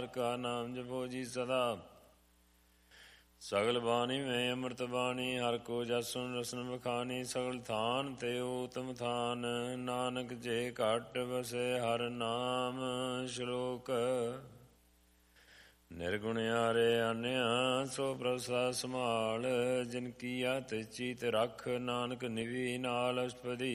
का नाम जपो जी सदा। सगल बाणी में अमृत बाणी, हर को जस सुन रसन बखानी। सगल थान ते उत्तम थान, नानक जे घट बसे हर नाम श्लोक। निर्गुण आरे आन्या सो प्रसाद संभाल, जिन कीया ते चीत रख, नानक निवि नाल अष्टपदी।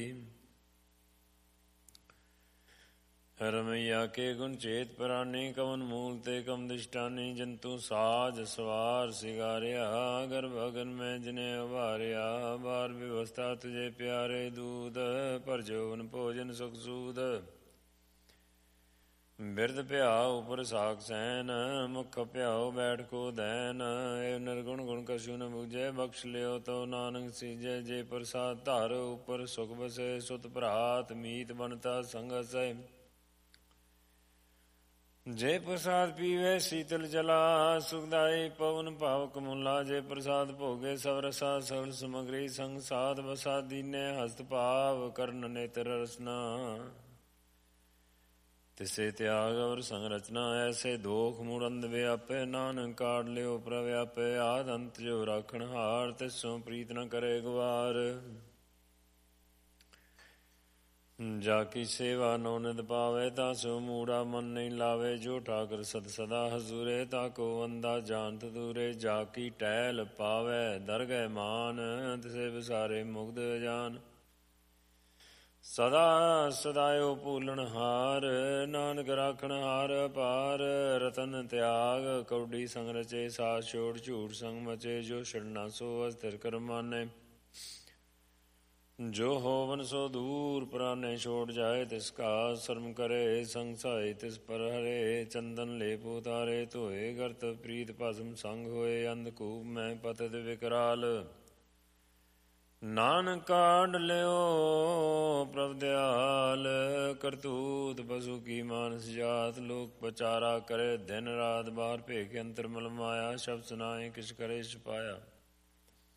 रमैया के गुण चेत परानी, कवन मूल ते कम दिष्टानी। जंतु साज सवार सिगारिया, गर्भ अगन में जिन्हें उभारिया। बार व्यवस्था तुझे प्यारे दूध, पर जौवन भोजन सुख सूद। बिरद प्याओ उपर साक सैन, मुख प्याओ बैठ को दैन। एव निर्गुण गुण कछु न बूझे, बख्श लियो तो नानक सीजे। जे प्रसाद धर उपर सुख बसे, सुत भरात मीत बनता संगस। जे प्रसाद पीवे शीतल जला, सुखदाई पवन पावक मुला। जे प्रसाद भोगे सब रसा, सगल समग्री संग साध बसा। दीने हस्त भाव कर्ण नेत्र रसना, तिसे त्याग और संरचना। ऐसे दोख मूढ़ अंध व्यापे, नानक काढ़ लियो प्रव्यापे। आद अंत जो राखण हार, तिसों प्रीत न करे गुवार। जाकी सेवा नौनिध पावे, तासो मूढ़ा मन नहीं लावे। जो ठाकर सद सदा हजूरे, ताको वंदा जानत दूरे। जाकी टहल पावे दरगह मान, तिसे विसारे मुग्ध जान। सदा सदायो भूलन हार, नानक राखण हार अपार। रतन त्याग कौडी संग रचे, साथ छोड़ झूठ संग मचे। जो छड़ना सो अस्थिर कर माने, जो होवन सो दूर प्राणे छोड़ जाए। तिसका शर्म करे संसाय, तिस पर हरे चंदन लेप उतारे। धोए गर्त प्रीत भस्म संग होए, अंधकूप में पतित विकराल। नानक काढ़ लियो प्रभ दयाल, करतूत पशु की मानस जात। लोक पचारा करे दिन रात, बाहर भेखे अंतर मल माया। शब्द सुनाए किस करे छुपाया,